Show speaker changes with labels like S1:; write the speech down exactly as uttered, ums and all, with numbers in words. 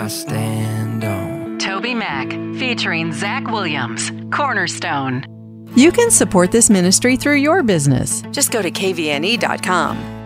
S1: I stand on.
S2: Toby Mac, featuring Zach Williams, Cornerstone.
S3: You can support this ministry through your business.
S4: Just go to K V N E dot com.